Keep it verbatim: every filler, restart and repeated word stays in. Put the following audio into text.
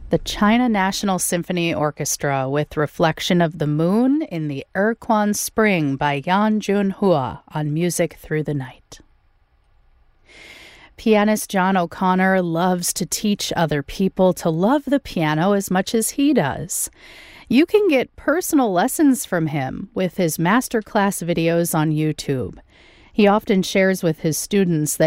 The China National Symphony Orchestra with Reflection of the Moon in the Erquan Spring by Yan Junhua on Music Through the Night. Pianist John O'Connor loves to teach other people to love the piano as much as he does. You can get personal lessons from him with his masterclass videos on YouTube. He often shares with his students that